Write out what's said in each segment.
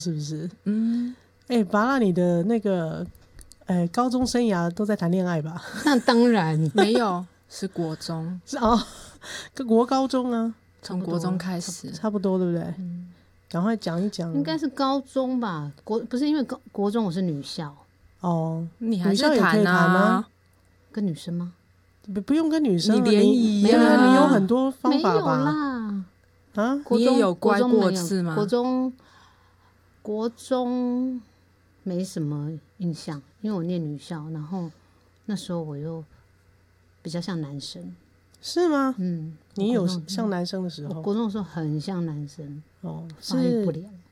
是不是？拔蜡你的那个高中生涯都在谈恋爱吧？ 那当然没有，是国中， 是国高中啊， 从国中开始， 差不多对不对？赶快讲一讲。 应该是高中吧？不是因为国中我是女校哦， 你还是女校也可以谈啊？ 跟女生吗？ 不用跟女生， 你联谊你有很多方法吧？ 没有啦。 你也有乖过次吗？ 国中没什么印象，因为我念女校，然后那时候我又比较像男生。 是吗？你有像男生的时候？ 我国中的时候很像男生发育不良。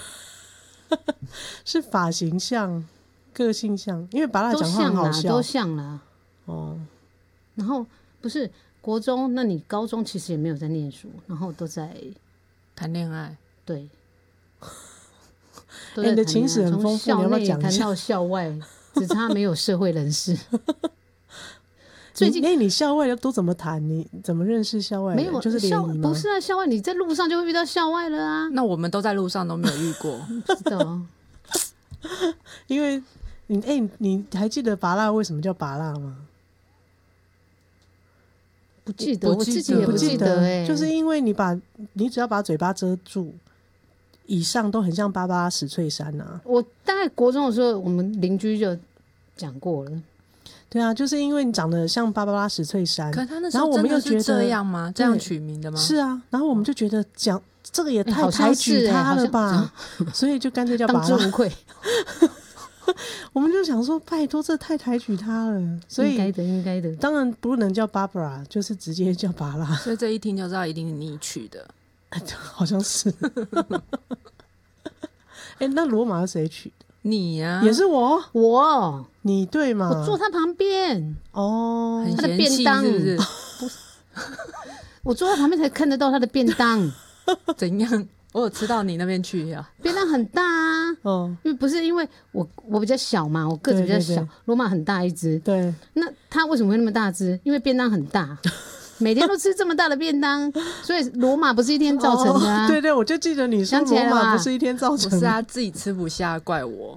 是发型像、个性像，因为把他讲话很好笑， 都像啦。然后不是国中，那你高中其实也没有在念书，然后都在谈恋爱。 对， 你的情史很丰富，你要不要讲一下？ 谈到校外，只差没有社会人士。 最近你校外都怎么谈？你怎么认识校外？ 没有， 就是联谊吗？ 不是啊，校外你在路上就会遇到校外了啊。 那我们都在路上都没有遇过， 不知道。 因为你还记得拔蜡为什么叫拔蜡吗？ 不记得，我自己也不记得就是因为你只要把嘴巴遮住，以上都很像芭芭拉史翠珊啊。 我大概国中的时候，我们邻居就讲过了。 对啊，就是因为你长得像芭芭拉史翠珊， 可他那时候真的是这样吗？这样取名的吗？ 是啊，然后我们就觉得讲这个也太抬举他了吧，所以就干脆叫拔蜡。 当之无愧。 我们就想说，拜托，这太抬举他了，所以应该的， 当然不能叫 Barbara， 就是直接叫拔蜡。 所以这一听就知道一定是你取的， 好像是。那罗马是谁取的？ 你呀， 也是我，你对吗？ 我坐他旁边很他的便当是不是？我坐他旁边才看得到他的便当。 怎样？我有吃到你那边去呀？ 便当很大啊，因为不是因为我比较小嘛，我个子比较小，罗马很大一只， 对， 那他为什么会那么大只？因为便当很大。每天都吃这么大的便当，所以罗马不是一天造成的啊。 对对，我就记得你说罗马不是一天造成的。 不是啊，自己吃不下怪我。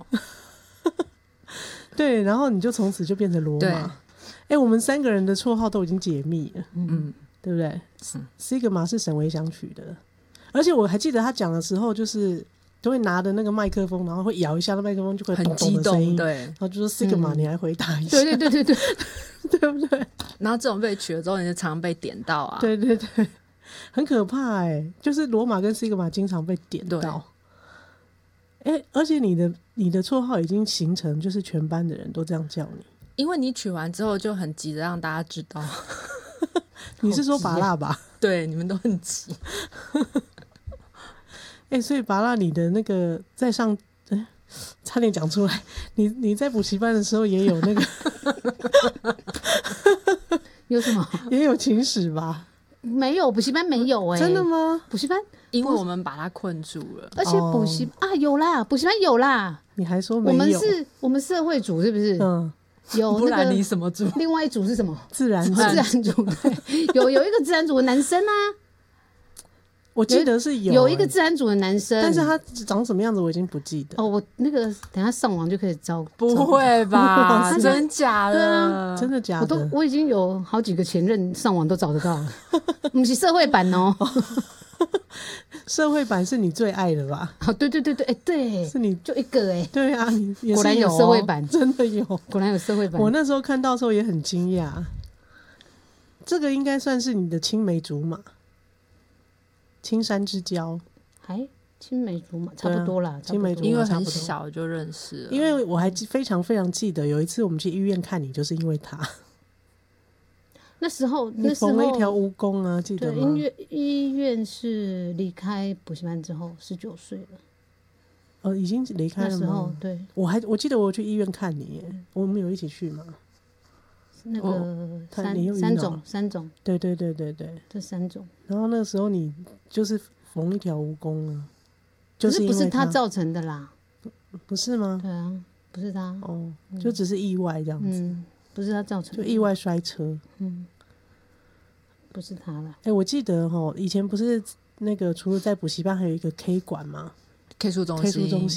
对，然后你就从此就变成罗马。我们3个人的绰号都已经解密了，对不对？Sigma 是沈维祥取的，而且我还记得他讲的时候，就是都会拿着那个麦克风，然后会摇一下那麦克风，就会很激动， 对， 然后就说 Sigma，你来回答一下， 对， 对不对？ 然后这种被取了之后，你就常被点到啊， 对，很可怕就是罗马跟 Sigma 经常被点到。而且你的绰号已经形成，就是全班的人都这样叫你， 因为你取完之后就很急着让大家知道。 你是说拔蜡吧？ 对，你们都很急。 所以拔蜡你的那个在上，差点讲出来，你在补习班的时候也有那个， 有什么？ 也有情史吧？ 没有，补习班没有真的吗？ 补习班， 因为我们把他困住了， 而且补习有啦，补习班有啦。 你还说没有？ 我们社会组是不是？有不然你什么组？ 另外一组是什么？ 自然组。对，有一个自然组的男生啊， 我记得是有一个自然组的男生， 但是他长什么样子我已经不记得。 我那个等一下上网就可以找。 不会吧？真假的？ 真的假的？ 我已经有好几个前任上网都找得到了，不是社会版哦。 社会版是你最爱的吧？ 对，对， 是你就一个对啊，你也是果然有社会版， 真的有， 果然有社会版。 我那时候看到的时候也很惊讶，这个应该算是你的青梅竹马，青山之交， 青梅竹马差不多啦， 青梅竹马因为很小就认识了。 因为我还非常非常记得有一次我们去医院看你，就是因为他。 那时候缝了一条蜈蚣啊，记得吗？ 医院是离开补习班之后19岁了。 已经离开了吗？ 那时候对， 我记得我去医院看你耶，我们有一起去吗？ 那个三种， 对， 这3种。 然后那个时候你就是缝一条蜈蚣啊， 就是不是他造成的啦？ 不是吗？ 对啊，不是他就只是意外这样子。 不是他造成的， 就意外摔车。 不是他啦。 我记得以前不是那个除了在补习班还有一个 K 馆吗？ K 书中 ，K 书中心。 心。